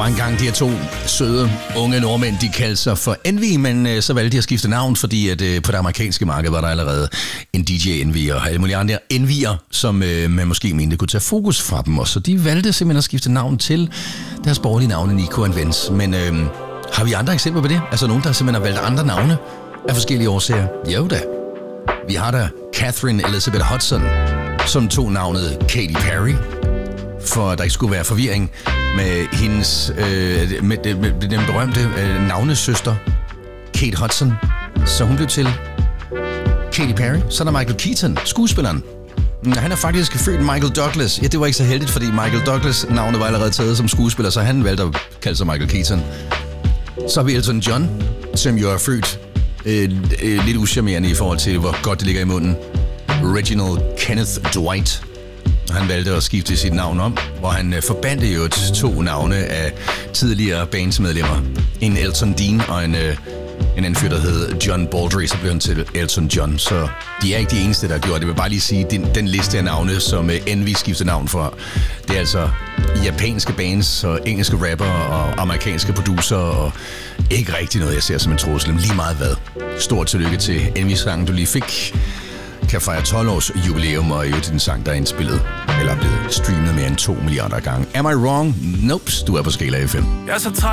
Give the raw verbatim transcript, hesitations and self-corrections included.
engang de her to søde, unge nordmænd, de kaldte sig for Envy, men øh, så valgte de at skifte navn, fordi at, øh, på det amerikanske marked var der allerede en D J Envy og alle mulige andre Envyer, som øh, man måske mente kunne tage fokus fra dem. Og så de valgte simpelthen at skifte navn til deres borgerlige navne, Nico and Vince. Men øh, har vi andre eksempler på det? Altså nogen, der simpelthen har valgt andre navne af forskellige årsager? Jo da. Vi har da Catherine Elizabeth Hudson, som tog navnet Katy Perry, for der ikke skulle være forvirring med hendes øh, med, med, med den berømte øh, navnesøster Kate Hudson. Så hun blev til Katy Perry. Så er der Michael Keaton, skuespilleren. Han er faktisk født Michael Douglas. Ja, det var ikke så heldigt, fordi Michael Douglas navnet var allerede taget som skuespiller, så han valgte at kalde sig Michael Keaton. Så har vi Elton John, som jo er født øh, øh, lidt uschammerende i forhold til, hvor godt det ligger i munden. Reginald Kenneth Dwight. Han valgte at skifte sit navn om, hvor han forbandt jo to navne af tidligere bandsmedlemmer. En Elton Dean og en, en anden fyr, der hed John Baldry, så blev han til Elton John. Så de er ikke de eneste, der har gjort det. Jeg vil bare lige sige, den, den liste af navne, som Envy skiftede navn for, det er altså japanske bands og engelske rapper og amerikanske producer, og ikke rigtig noget, jeg ser som en trussel. Lige meget hvad. Stort tillykke til Envy-sangen, du lige fik. Kan fejre tolv års jubilæum, og i øvrigt den sang, der er indspillet eller blevet streamet mere end to milliarder gange. Am I wrong? Nope, du er på Skala F M.